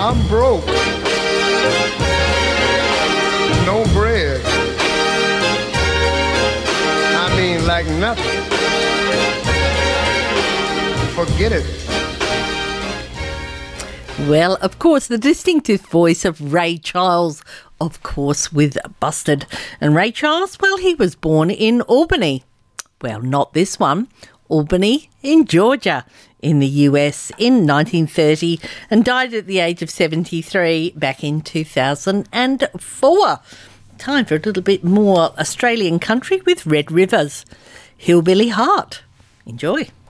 I'm broke. No bread. I mean, like nothing. Forget it. Well, of course, the distinctive voice of Ray Charles, of course, with Busted. And Ray Charles, well, he was born in Albany. Well, not this one. Albany in Georgia in the US in 1930 and died at the age of 73 back in 2004. Time for a little bit more Australian country with Red Rivers. Hillbilly Heart. Enjoy.